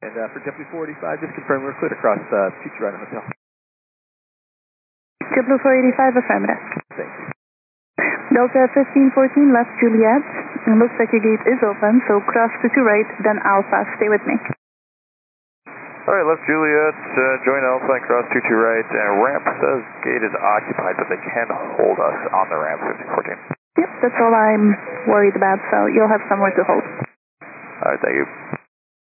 And for JetBlue 485, just confirm we're cleared across 22 right in the hotel. JetBlue 485, affirmative. Thank you. Delta 1514, left Juliet. It looks like your gate is open, so cross to right, then Alpha. Stay with me. Alright, left Juliet, join Alpha and cross 22 right. Ramp says gate is occupied, but they can hold us on the ramp 1514. Yep, that's all I'm worried about, so you'll have somewhere to hold. Alright, thank you.